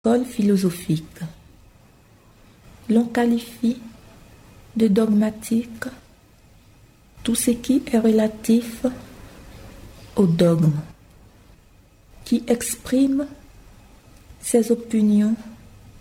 École philosophique. L'on qualifie de dogmatique tout ce qui est relatif au dogme, qui exprime ses opinions